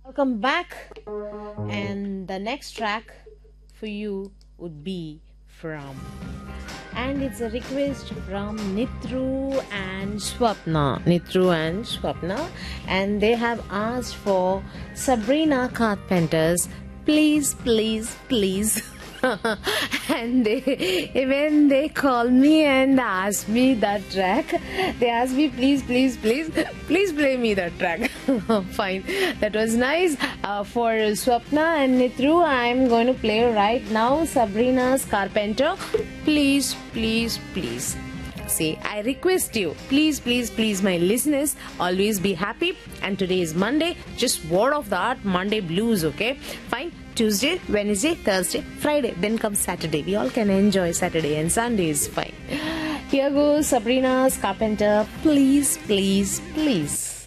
Welcome back, and the next track for you would be from, and it's a request from Nitru and Swapna, and they have asked for Sabrina Carpenter's Please Please Please. And when they call me and ask me that track, they ask me please play me that track. Fine, that was nice. For Swapna and Nitru, I'm going to play right now Sabrina's Carpenter, Please See, I request you, please, my listeners, always be happy. And today is Monday, just word of the art, Monday blues, okay? Fine. Tuesday, Wednesday, Thursday, Friday, then comes Saturday. We all can enjoy Saturday, and Sunday is fine. Here goes Sabrina's Carpenter, Please.